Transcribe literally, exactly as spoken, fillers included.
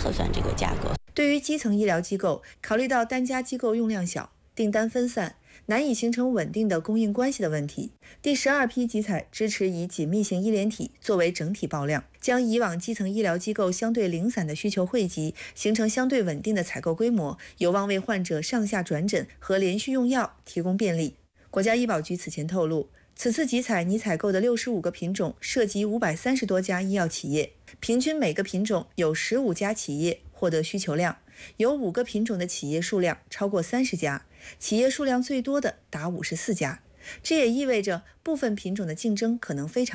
测算这个价格。 对于基层医疗机构，考虑到单家机构用量小、订单分散，难以形成稳定的供应关系的问题，第十二批集采支持以紧密型医联体作为整体报量，将以往基层医疗机构相对零散的需求汇集，形成相对稳定的采购规模，有望为患者上下转诊和连续用药提供便利。国家医保局此前透露，此次集采拟采购的六十五个品种涉及五百三十多家医药企业，平均每个品种有十五家企业获得需求量，有五个品种的企业数量超过三十家，企业数量最多的达五十四家。这也意味着部分品种的竞争可能非常